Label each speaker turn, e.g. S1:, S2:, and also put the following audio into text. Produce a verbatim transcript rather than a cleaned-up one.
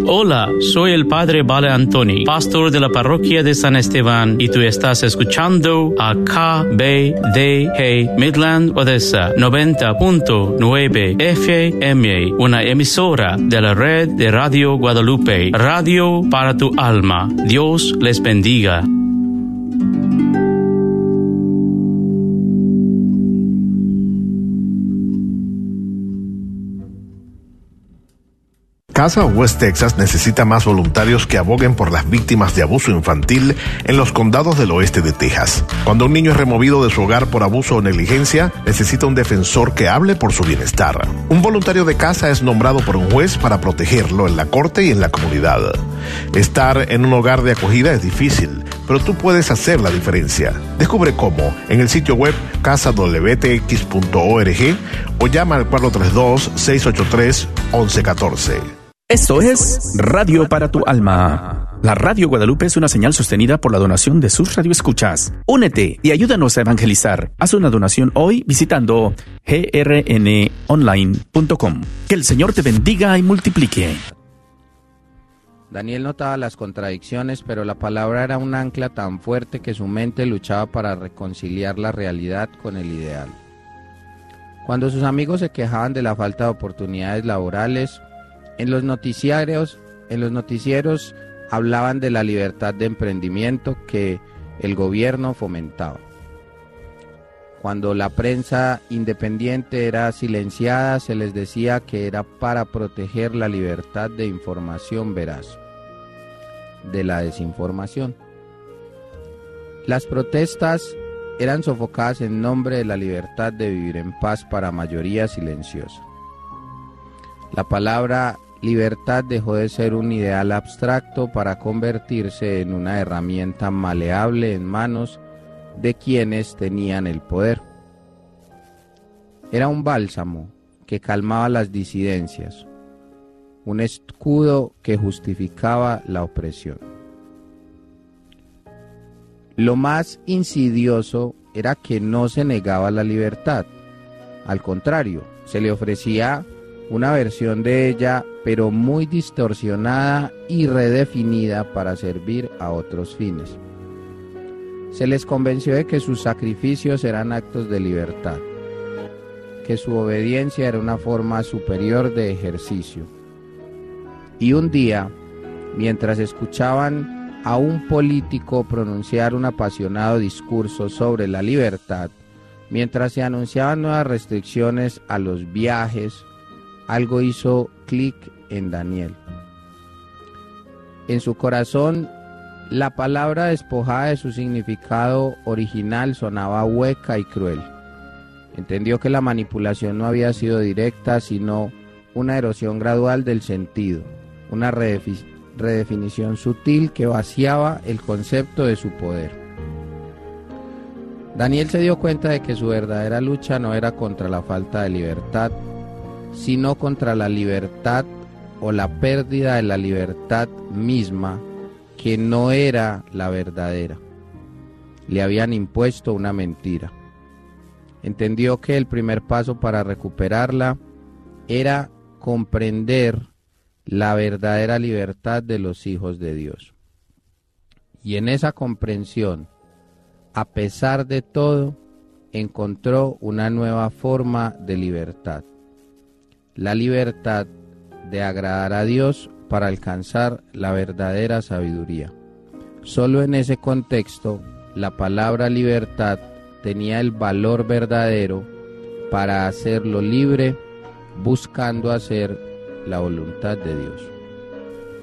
S1: Hola, soy el Padre Vale Antoni, pastor de la parroquia de San Esteban, y tú estás escuchando a K B D G Midland Odessa noventa punto nueve F M, una emisora de la red de Radio Guadalupe, Radio para tu alma. Dios les bendiga.
S2: Casa West Texas necesita más voluntarios que aboguen por las víctimas de abuso infantil en los condados del oeste de Texas. Cuando un niño es removido de su hogar por abuso o negligencia, necesita un defensor que hable por su bienestar. Un voluntario de casa es nombrado por un juez para protegerlo en la corte y en la comunidad. Estar en un hogar de acogida es difícil, pero tú puedes hacer la diferencia. Descubre cómo en el sitio web casa w t x punto org o llama al cuatro tres dos, seis ocho tres, once uno cuatro.
S3: Esto es Radio para tu alma. La Radio Guadalupe es una señal sostenida por la donación de sus radioescuchas. Únete y ayúdanos a evangelizar. Haz una donación hoy visitando g r n online punto com. Que el Señor te bendiga y multiplique.
S4: Daniel notaba las contradicciones, pero la palabra era un ancla tan fuerte que su mente luchaba para reconciliar la realidad con el ideal. Cuando sus amigos se quejaban de la falta de oportunidades laborales, En los noticiarios, en los noticieros hablaban de la libertad de emprendimiento que el gobierno fomentaba. Cuando la prensa independiente era silenciada, se les decía que era para proteger la libertad de información veraz, de la desinformación. Las protestas eran sofocadas en nombre de la libertad de vivir en paz para mayoría silenciosa. La palabra libertad dejó de ser un ideal abstracto para convertirse en una herramienta maleable en manos de quienes tenían el poder. Era un bálsamo que calmaba las disidencias, un escudo que justificaba la opresión. Lo más insidioso era que no se negaba la libertad, al contrario, se le ofrecía una versión de ella, pero muy distorsionada y redefinida para servir a otros fines. Se les convenció de que sus sacrificios eran actos de libertad, que su obediencia era una forma superior de ejercicio. Y un día, mientras escuchaban a un político pronunciar un apasionado discurso sobre la libertad, mientras se anunciaban nuevas restricciones a los viajes, algo hizo clic en Daniel. En su corazón, la palabra despojada de su significado original sonaba hueca y cruel. Entendió que la manipulación no había sido directa, sino una erosión gradual del sentido, una redefi- redefinición sutil que vaciaba el concepto de su poder. Daniel se dio cuenta de que su verdadera lucha no era contra la falta de libertad, sino contra la libertad o la pérdida de la libertad misma, que no era la verdadera. Le habían impuesto una mentira. Entendió que el primer paso para recuperarla era comprender la verdadera libertad de los hijos de Dios. Y en esa comprensión, a pesar de todo, encontró una nueva forma de libertad. La libertad de agradar a Dios para alcanzar la verdadera sabiduría. Solo en ese contexto, la palabra libertad tenía el valor verdadero para hacerlo libre, buscando hacer la voluntad de Dios.